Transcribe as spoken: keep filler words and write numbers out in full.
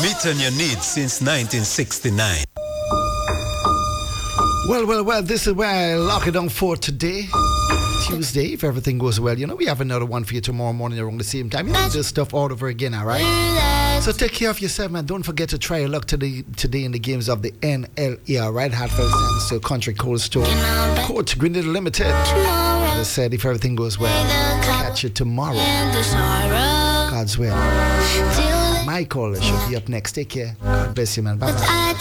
Meeting your needs since nineteen sixty-nine. Well, well, well, this is where I lock it down for today. Tuesday, if everything goes well. You know, we have another one for you tomorrow morning around the same time. You know, this stuff all over again, all right? So take care of yourself, man. Don't forget to try your luck today, today in the games of the N L E, all right? Hatfield Sandstone Country Cold Store. Court, Grindle Limited. As I said, if everything goes well, catch you tomorrow. God's will. Michael should be up next. Take care. God bless you, man. Bye-bye.